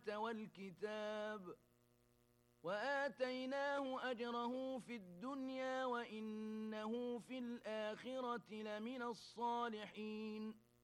والكتاب وآتيناه أجره في الدنيا وإنه في الآخرة لمن الصالحين